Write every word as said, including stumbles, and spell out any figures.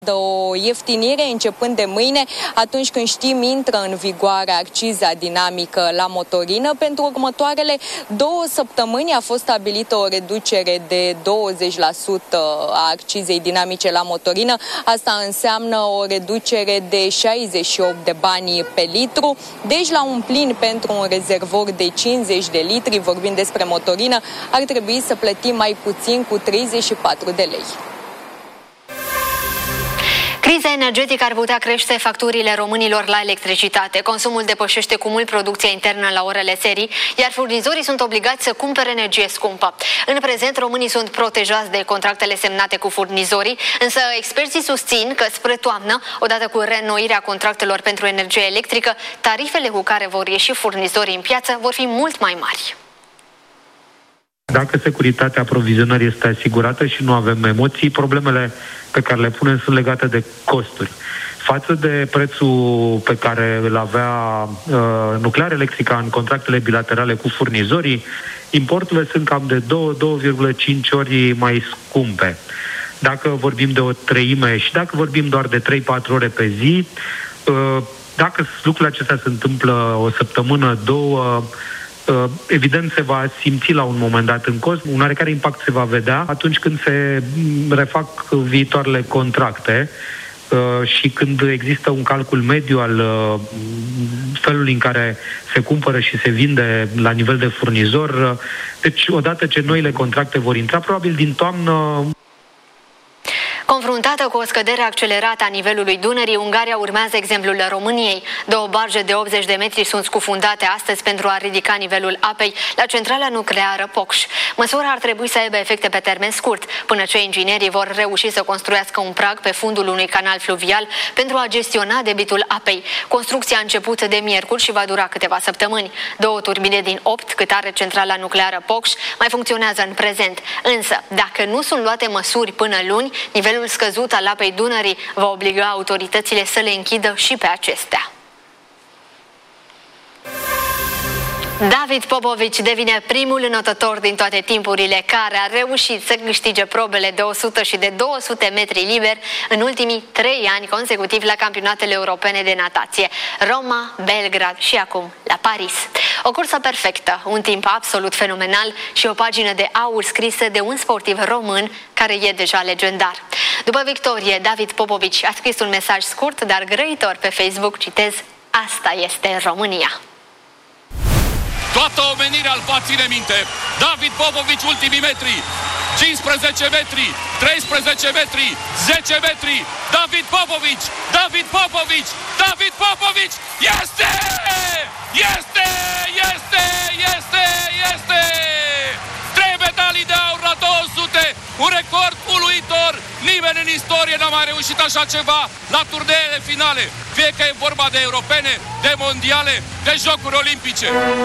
de o ieftinire începând de mâine, atunci când știm intră în vigoare acciza dinamică la motorină. Pentru următoarele două săptămâni a fost stabilită o reducere de douăzeci la sută a accizei dinamice la motorină. Asta înseamnă o reducere de șaizeci și opt de bani pe litru. Deci la un plin pentru un rezervor de cincizeci de litri, vorbind despre motorină, ar trebui să plătim mai puțin cu treizeci și patru de lei. Criza energetică ar putea crește facturile românilor la electricitate. Consumul depășește cu mult producția internă la orele serii, iar furnizorii sunt obligați să cumpere energie scumpă. În prezent, românii sunt protejați de contractele semnate cu furnizorii, însă experții susțin că spre toamnă, odată cu reînnoirea contractelor pentru energie electrică, tarifele cu care vor ieși furnizorii în piață vor fi mult mai mari. Dacă securitatea aprovizionării este asigurată și nu avem emoții, problemele pe care le punem sunt legate de costuri. Față de prețul pe care îl avea uh, Nuclear Electrica în contractele bilaterale cu furnizorii, importurile sunt cam de două - două virgulă cinci ori mai scumpe. Dacă vorbim de o treime și dacă vorbim doar de trei - patru ore pe zi, uh, dacă lucrurile acestea se întâmplă o săptămână, două, evident se va simți la un moment dat în cost, un oarecare impact se va vedea atunci când se refac viitoarele contracte și când există un calcul mediu al felului în care se cumpără și se vinde la nivel de furnizor. Deci, odată ce noile contracte vor intra, probabil din toamnă. Confruntată cu o scădere accelerată a nivelului Dunării, Ungaria urmează exemplul României. Două barge de optzeci de metri sunt scufundate astăzi pentru a ridica nivelul apei la centrala nucleară Pocș. Măsura ar trebui să aibă efecte pe termen scurt, până ce inginerii vor reuși să construiască un prag pe fundul unui canal fluvial pentru a gestiona debitul apei. Construcția a început de miercuri și va dura câteva săptămâni. Două turbine din opt, cât are centrala nucleară Pocș, mai funcționează în prezent. Însă, dacă nu sunt luate măsuri până luni, nivelul scăzut al apei Dunării va obliga autoritățile să le închidă și pe acestea. David Popovici devine primul înotător din toate timpurile care a reușit să câștige probele de o sută și de două sute metri liber în ultimii trei ani consecutiv la campionatele europene de natație, Roma, Belgrad și acum la Paris. O cursă perfectă, un timp absolut fenomenal și o pagină de aur scrisă de un sportiv român care e deja legendar. După victorie, David Popovici a scris un mesaj scurt, dar grăitor pe Facebook, citez: "Asta este România." Toată omenirea îl va ține minte. David Popovici, ultimii metri. cincisprezece metri, treisprezece metri, zece metri. David Popovici, David Popovici, David Popovici. Este! Este! Este! Este! Este! Trei medalii de aur la două sute. Un record uluitor. Nimeni în istorie n-a mai reușit așa ceva la turneele finale. Fie că e vorba de europene, de mondiale, de jocuri olimpice.